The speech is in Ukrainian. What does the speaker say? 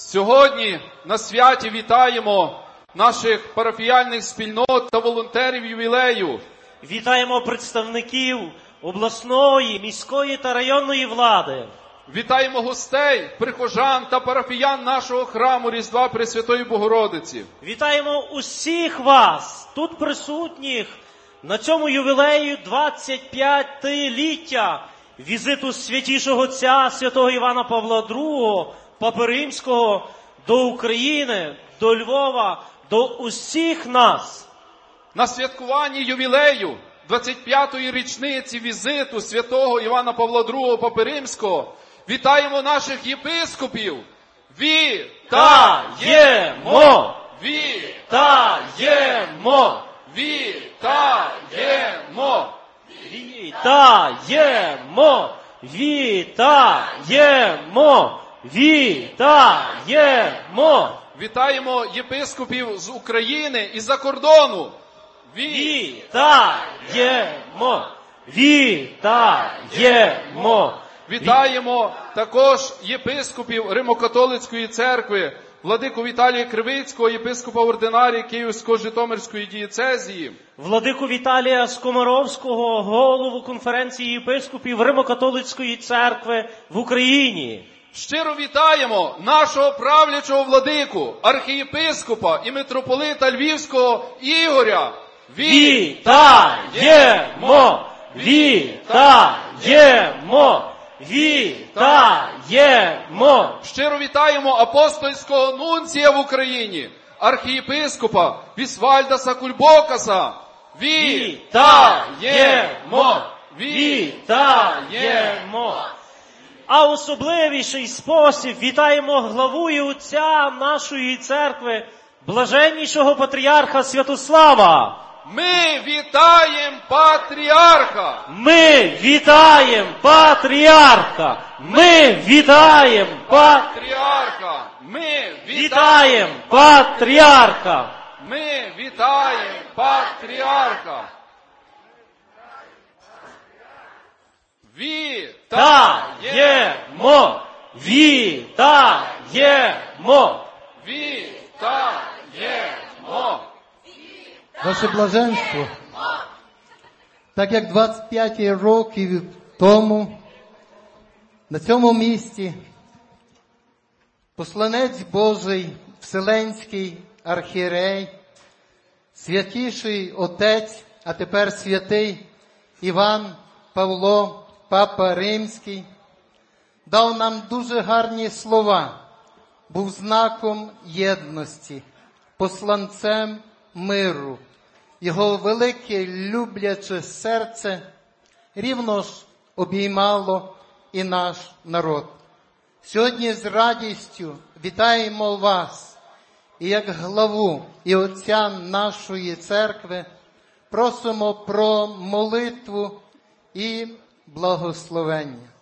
Сьогодні на святі вітаємо наших парафіяльних спільнот та волонтерів ювілею. Вітаємо представників обласної, міської та районної влади. Вітаємо гостей, прихожан та парафіян нашого храму Різдва Пресвятої Богородиці. Вітаємо усіх вас, тут присутніх, на цьому ювілею 25-ліття візиту Святішого Отця святого Івана Павла II, Папи Римського, до України, до Львова, до усіх нас. На святкуванні ювілею 25-ї річниці візиту святого Івана Павла II, Папи Римського вітаємо наших єпископів. Вітаємо! Вітаємо! Вітаємо! Вітаємо! Вітаємо! Вітаємо! Вітаємо єпископів з України і за кордону. Вітаємо! Вітаємо! Вітаємо також єпископів Римо-католицької церкви, владику Віталія Кривицького, єпископа ординарії Київсько-Житомирської дієцезії. Владику Віталія Скомаровського, голову конференції єпископів Римо-католицької церкви в Україні. Щиро вітаємо нашого правлячого владику, архієпископа і митрополита Львівського Ігоря. Вітаємо! Вітаємо! Вітаємо! Щиро вітаємо апостольського нунція в Україні, архієпископа Вісвальдаса Кульбокаса. Вітаємо! Вітаємо! А особливіший спосіб вітаємо главу і отця нашої церкви, блаженнішого патріарха Святослава. Ми вітаємо патріарха! Ми вітаємо патріарха! Ми вітаємо Патріарха! Ми вітаємо патріарха! Ми вітаємо патріарха! Вітаємо! Вітаємо! Вітаємо! Ваше блаженство, так як 25 років тому на цьому місці посланець Божий, Вселенський архієрей, святіший отець, а тепер святий Іван Павло, Папа Римський, дав нам дуже гарні слова, був знаком єдності, посланцем миру. Його велике любляче серце рівно ж обіймало і наш народ. Сьогодні з радістю вітаємо вас і як главу і отця нашої церкви просимо про молитву і благословення.